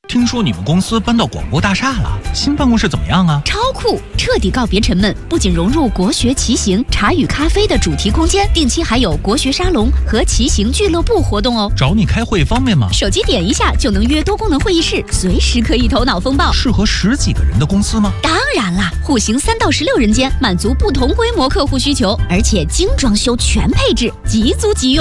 听说你们公司搬到广播大厦了，新办公室怎么样啊？ 超酷，彻底告别沉闷，不仅融入国学骑行、茶与咖啡的主题空间，定期还有国学沙龙和骑行俱乐部活动哦。 找你开会方便吗？ 手机点一下就能约多功能会议室，随时可以头脑风暴。 适合10几个人的公司吗？ 当然啦，户型3到16人间，满足不同规模客户需求，而且精装修全配置，即租即用。